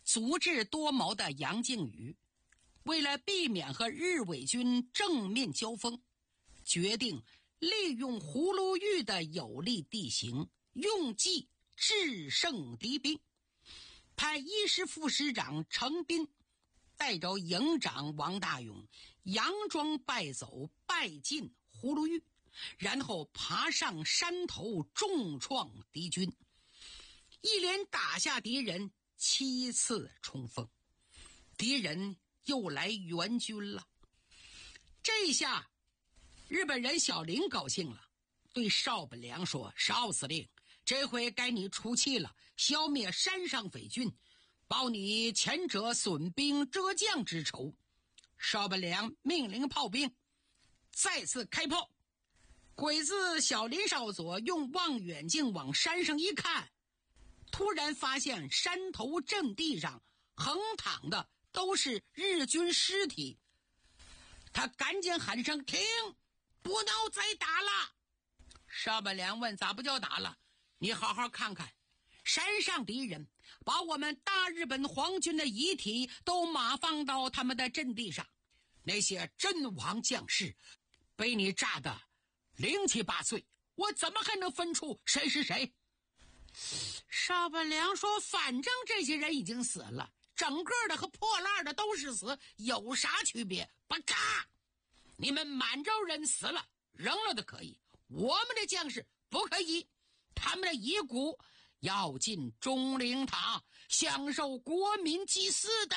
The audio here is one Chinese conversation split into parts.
足智多谋的杨靖宇为了避免和日伪军正面交锋，决定利用葫芦峪的有利地形，用计制胜敌兵，派一师副师长程彬带着营长王大勇佯装败走，败进葫芦峪，然后爬上山头重创敌军，一连打下敌人7次冲锋。敌人又来援军了。这下日本人小林高兴了，对邵本良说：邵司令，这回该你出气了，消灭山上匪军，报你前者损兵折将之仇。邵本良命令炮兵再次开炮。鬼子小林少佐用望远镜往山上一看，突然发现山头阵地上横躺的都是日军尸体。他赶紧喊声：停，不能再打了。邵本良问：咋不叫打了？你好好看看，山上敌人把我们大日本皇军的遗体都码放到他们的阵地上，那些阵亡将士被你炸得零七八碎，我怎么还能分出谁是谁？邵本良说：反正这些人已经死了，整个的和破烂的都是死，有啥区别？不嘎！你们满洲人死了扔了的可以，我们的将士不可以，他们的遗骨要进忠灵塔，享受国民祭祀的。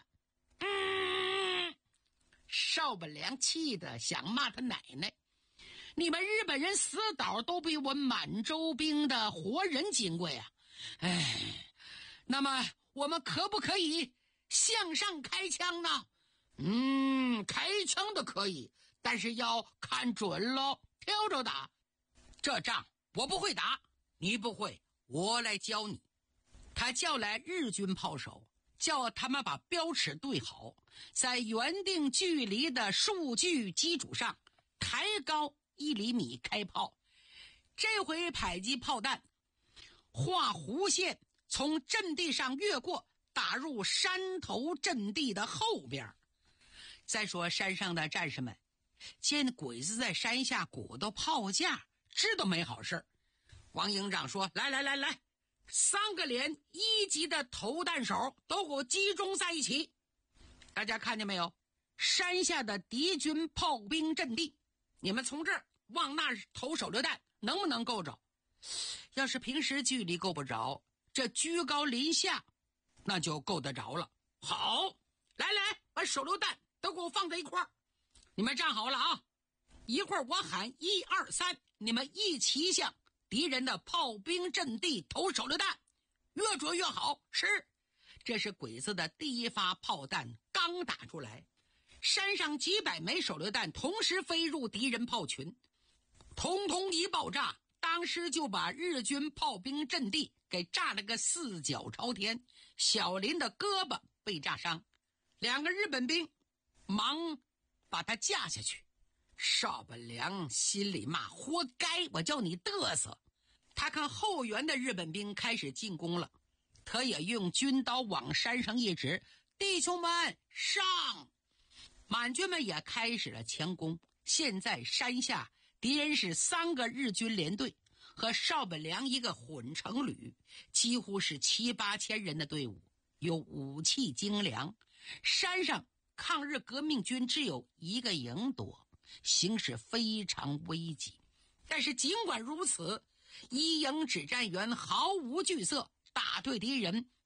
邵本良气得想骂他奶奶，你们日本人死倒都比我满洲兵的活人金贵啊！那么我们可不可以向上开枪呢？开枪的可以，但是要看准了，挑着打。这仗我不会打，你不会，我来教你。他叫来日军炮手，叫他们把标尺对好，在原定距离的数据基础上抬高1厘米开炮。这回迫击炮弹画弧线，从阵地上越过，打入山头阵地的后边。再说山上的战士们见鬼子在山下鼓捣炮架，知道没好事。王营长说：来，3个连1级的投弹手都给我集中在一起。大家看见没有？山下的敌军炮兵阵地，你们从这儿往那儿投手榴弹，能不能够着？要是平时距离够不着，这居高临下那就够得着了。好，来，把手榴弹都给我放在一块儿。你们站好了啊！一会儿我喊1、2、3，你们一起向敌人的炮兵阵地投手榴弹，越准越好。是，这是鬼子的第一发炮弹刚打出来，山上几百枚手榴弹同时飞入敌人炮群，通通一爆炸，当时就把日军炮兵阵地给炸了个4脚朝天，小林的胳膊被炸伤，2个日本兵忙把他架下去。邵本良心里骂：活该，我叫你嘚瑟。他看后援的日本兵开始进攻了，他也用军刀往山上一指：弟兄们上！满军们也开始了强攻。现在山下敌人是3个日军联队和邵本良一个混成旅，几乎是7、8千人的队伍，有武器精良。山上抗日革命军只有1个营多，形势非常危急。但是尽管如此，一营指战员毫无惧色，打退敌人